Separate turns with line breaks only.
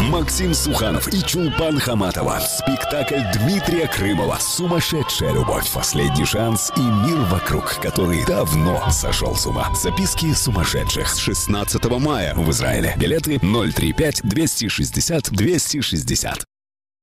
Максим Суханов и Чулпан Хаматова. Спектакль Дмитрия Крымова «Сумасшедшая любовь. Последний шанс и мир вокруг, который давно сошел с ума». Записки сумасшедших с 16 мая в Израиле. Билеты 035 260 260.